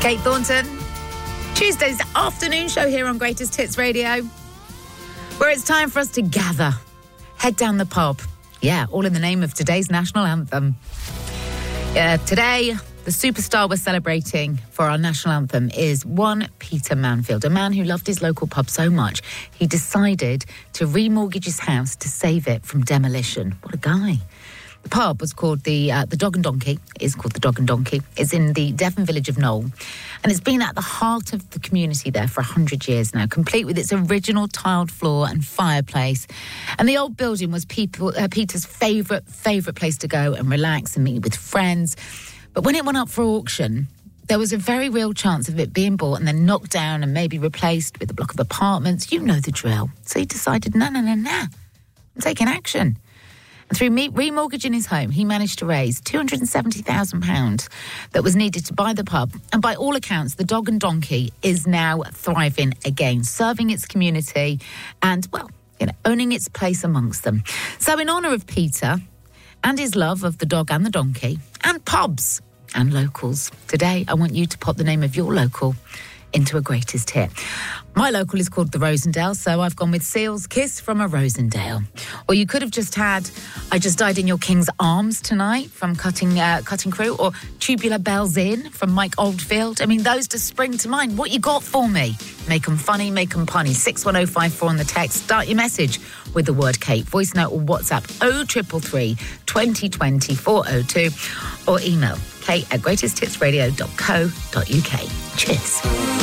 Kate Thornton. Tuesday's afternoon show here on Greatest Hits Radio, where it's time for us to gather, head down the pub. Yeah, all in the name of today's national anthem. Today, the superstar we're celebrating for our national anthem is one Peter Manfield, a man who loved his local pub so much, he decided to remortgage his house to save it from demolition. What a guy. The pub was called the Dog and Donkey. It is called the Dog and Donkey. It's in the Devon village of Knoll. And it's been at the heart of the community there for 100 years now, complete with its original tiled floor and fireplace. And the old building was Peter's favourite place to go and relax and meet with friends. But when it went up for auction, there was a very real chance of it being bought and then knocked down and maybe replaced with a block of apartments. You know the drill. So he decided, nah, I'm taking action. And through remortgaging his home, he managed to raise £270,000 that was needed to buy the pub. And by all accounts, the Dog and Donkey is now thriving again, serving its community and, owning its place amongst them. So in honour of Peter and his love of the dog and the donkey and pubs and locals, today I want you to pop the name of your local into a greatest hit. My local is called the Rosendale, so I've gone with Seal's Kiss from a Rosendale. Or you could have just had I Just Died in Your King's Arms Tonight from Cutting Crew, or Tubular Bells In from Mike Oldfield. I mean, those just spring to mind. What you got for me? Make them funny, make them punny. 61054 on the text. Start your message with the word Kate. Voice note or WhatsApp 0333 2020 402, or email kate@greatesthitsradio.co.uk. Cheers.